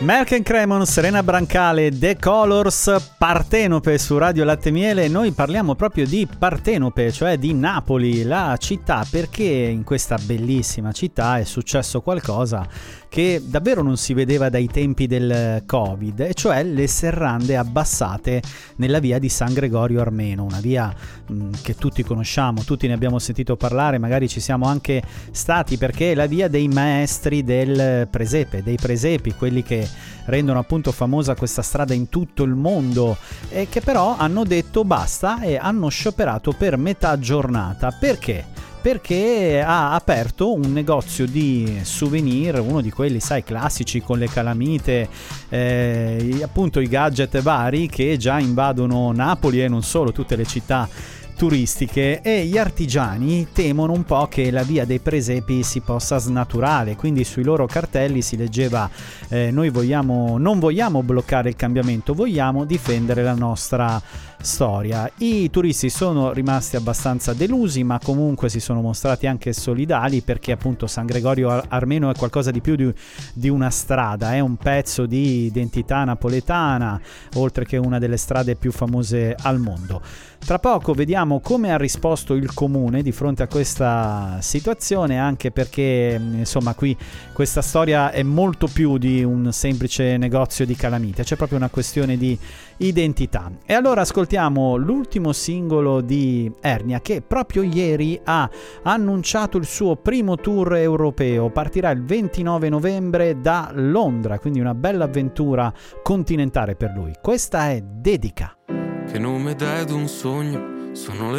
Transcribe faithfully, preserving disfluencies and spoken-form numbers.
Malcolm Cremon, Serena Brancale, The Colors, Partenope su Radio Latte Miele. Noi parliamo proprio di Partenope, cioè di Napoli, la città, perché in questa bellissima città è successo qualcosa che davvero non si vedeva dai tempi del Covid, e cioè le serrande abbassate nella via di San Gregorio Armeno, una via mh, che tutti conosciamo, tutti ne abbiamo sentito parlare, magari ci siamo anche stati, perché è la via dei maestri del presepe, dei presepi, quelli che rendono appunto famosa questa strada in tutto il mondo, e che però hanno detto basta e hanno scioperato per metà giornata. Perché? Perché ha aperto un negozio di souvenir, uno di quelli, sai, classici con le calamite, eh, appunto i gadget vari che già invadono Napoli e non solo, tutte le città turistiche, e gli artigiani temono un po' che la via dei presepi si possa snaturare, quindi sui loro cartelli si leggeva eh, noi vogliamo, non vogliamo bloccare il cambiamento, vogliamo difendere la nostra storia. I turisti sono rimasti abbastanza delusi, ma comunque si sono mostrati anche solidali, perché appunto San Gregorio Armeno è qualcosa di più di, di una strada, è un pezzo di identità napoletana, oltre che una delle strade più famose al mondo. Tra poco vediamo come ha risposto il comune di fronte a questa situazione, anche perché insomma qui questa storia è molto più di un semplice negozio di calamite, c'è proprio una questione di identità. E allora ascoltiamo l'ultimo singolo di Ernia, che proprio ieri ha annunciato il suo primo tour europeo, partirà il ventinove novembre da Londra, quindi una bella avventura continentale per lui. Questa è Dedica. Che nome dai ad un sogno? Sono le